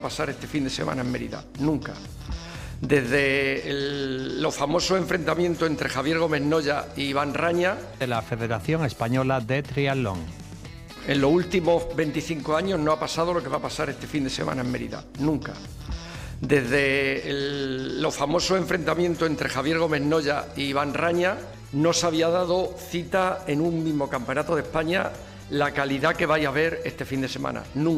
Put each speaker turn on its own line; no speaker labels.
pasar este fin de semana en Mérida, nunca. Desde los famosos enfrentamientos entre Javier Gómez Noya y Iván Raña,
de la Federación Española de Triatlón.
En los últimos 25 años no ha pasado lo que va a pasar este fin de semana en Mérida, nunca. Desde los famosos enfrentamientos entre Javier Gómez Noya y Iván Raña, no se había dado cita en un mismo campeonato de España la calidad que vais a ver este fin de semana, nunca.